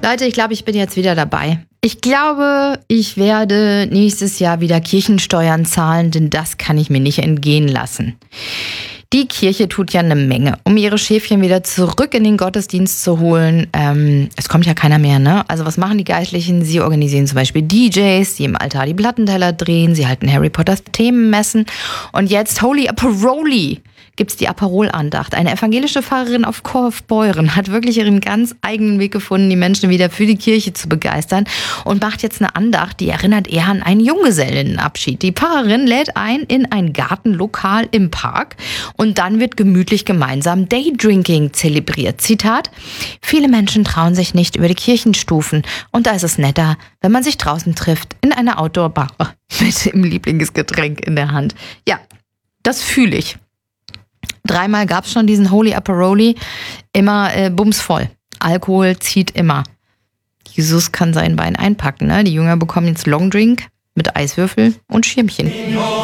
Leute, ich glaube, ich bin jetzt wieder dabei. Ich glaube, ich werde nächstes Jahr wieder Kirchensteuern zahlen, denn das kann ich mir nicht entgehen lassen. Die Kirche tut ja eine Menge, um ihre Schäfchen wieder zurück in den Gottesdienst zu holen. Es kommt ja keiner mehr, ne? Also was machen die Geistlichen? Sie organisieren zum Beispiel DJs, die im Altar die Plattenteller drehen. Sie halten Harry Potters Themenmessen. Und jetzt Holy Aperoli gibt's die Aperol-Andacht. Eine evangelische Pfarrerin auf Kaufbeuren hat wirklich ihren ganz eigenen Weg gefunden, die Menschen wieder für die Kirche zu begeistern und macht jetzt eine Andacht, die erinnert eher an einen Junggesellenabschied. Die Pfarrerin lädt ein in ein Gartenlokal im Park und dann wird gemütlich gemeinsam Daydrinking zelebriert. Zitat: Viele Menschen trauen sich nicht über die Kirchenstufen und da ist es netter, wenn man sich draußen trifft in einer Outdoor-Bar mit dem Lieblingsgetränk in der Hand. Ja, das fühle ich. 3-mal gab's schon diesen Holy Aperoli, immer bumsvoll. Alkohol zieht immer. Jesus kann sein Wein einpacken, ne? Die Jünger bekommen jetzt Longdrink mit Eiswürfel und Schirmchen.